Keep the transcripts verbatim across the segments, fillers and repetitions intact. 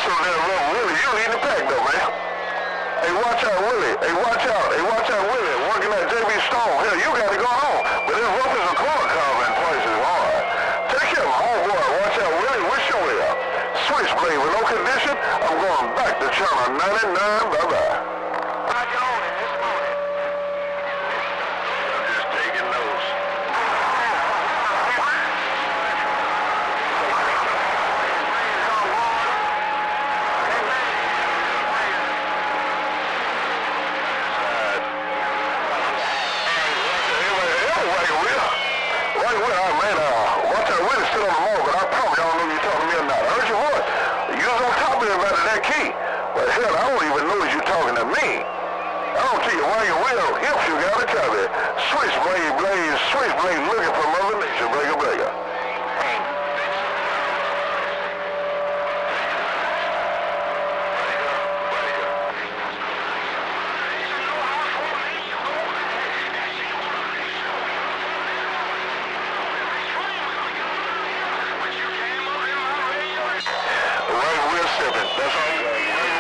so damn rough. Willie, you lead the pack though, man. Hey, watch out, Willie. Hey, watch out. Hey, watch out, Willie. Working at J B Stone. Hell, you got to go home. But this rough as a corn cob in places hard. Take care of my homeboy. Watch out, Willie. Wish your way up. Switchblade with no condition. I'm going back to channel ninety-nine. Bye-bye. Roger on it. This morning. I'm just taking notes. Hell, I don't even notice you talking to me. I don't see you why you will. If you got a copy. Switchblade, blaze, switchblade looking for Mother Nature. Breaker, breaker. Right wheel stepping. That's all you got.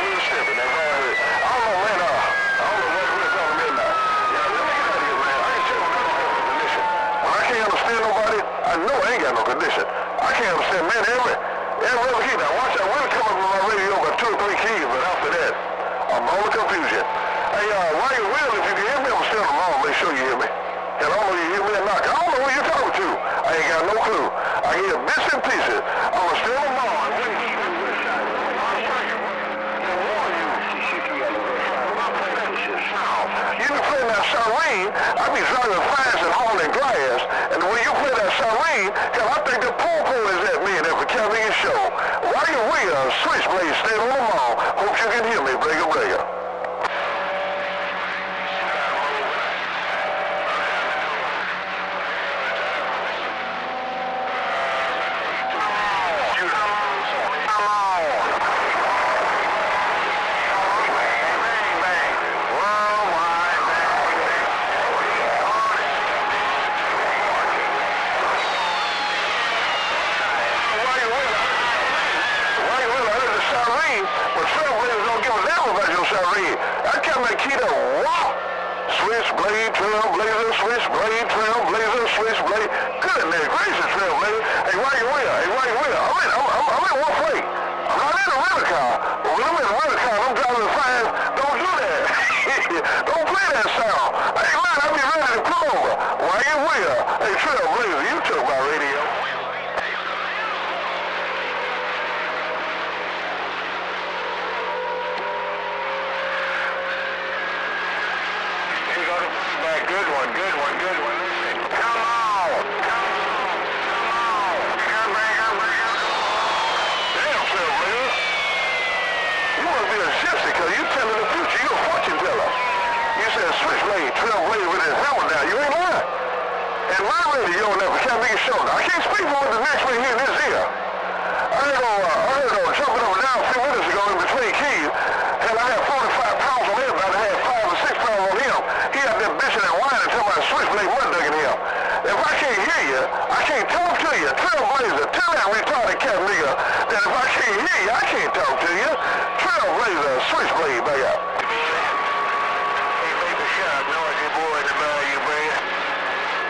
I know I ain't got no condition. I can't understand, man, every, every other key. Now watch out, we'll come up with my radio by two or three keys, but after that, I'm all the confusion. Hey, uh, while you will, if you can hear me, I'm still on the phone, make sure you hear me. And I don't know if you hear me or not. I don't know who you're talking to. I ain't got no clue. I hear bits and pieces. I'm still on the phone. You can play that siren, I be driving fast and hauling glass, and when you play that siren, hell, I think the pool is at me and every Calvin show. While you will, switchblade, stay on the mall. Hope you can hear me, breaker, breaker. Switchblade, trailblazer, switchblade, trailblazer, switchblade. Goodness gracious, trailblazer. Hey, why you will? Hey, why you will? I'm in, I'm, I'm, I'm in one plate. I'm not in a rental car. But when I'm in a rental car, I'm driving fast. Don't do that. Don't play that sound. Hey, man, I be ready to pull over. Why you will? Hey, trailblazer, you took my radio. Good one, good one, good one. Come on! Come on! Come on! Breaker, breaker, breaker. Damn, trailblazer. You must be a gypsy because you telling the future. You a fortune teller. You said switchblade, trailblazer with his helmet down. You ain't lying. And my radio on that can't make it show. Now, I can't speak for what the next one here in this ear. I ain't gonna, uh, I ain't gonna jumping up and down a few minutes ago in between keys. Hell, I had forty-five pounds on everybody. I had five or six pounds on him. He out there bitching and whining until my switchblade mud dugging him. If I can't hear you, I can't talk to you. Trailblazer, tell that retarded cat nigga that if I can't hear you, I can't talk to you. Trailblazer, switchblade, back out.